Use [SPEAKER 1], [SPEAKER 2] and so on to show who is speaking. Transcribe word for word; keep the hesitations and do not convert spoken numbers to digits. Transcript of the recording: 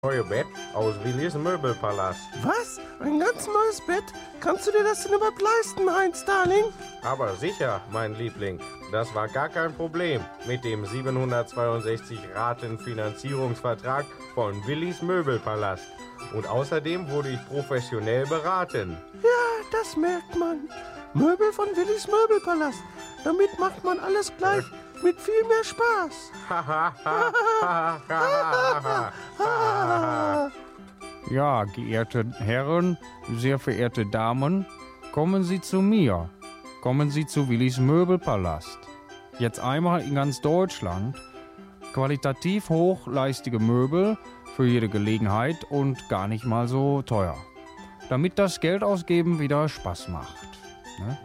[SPEAKER 1] Neue Bett aus Willis Möbelpalast.
[SPEAKER 2] Was? Ein ganz neues Bett? Kannst du dir das denn überhaupt leisten, Heinz, Darling?
[SPEAKER 1] Aber sicher, mein Liebling, das war gar kein Problem mit dem siebenhundertzweiundsechzig Raten Finanzierungsvertrag von Willis Möbelpalast. Und außerdem wurde ich professionell beraten.
[SPEAKER 2] Ja, das merkt man. Möbel von Willis Möbelpalast. Damit macht man alles gleich mit viel mehr Spaß.
[SPEAKER 3] Ja, geehrte Herren, sehr verehrte Damen, kommen Sie zu mir. Kommen Sie zu Willis Möbelpalast. Jetzt einmal in ganz Deutschland. Qualitativ hochleistige Möbel für jede Gelegenheit und gar nicht mal so teuer. Damit das Geld ausgeben wieder Spaß macht. Ne?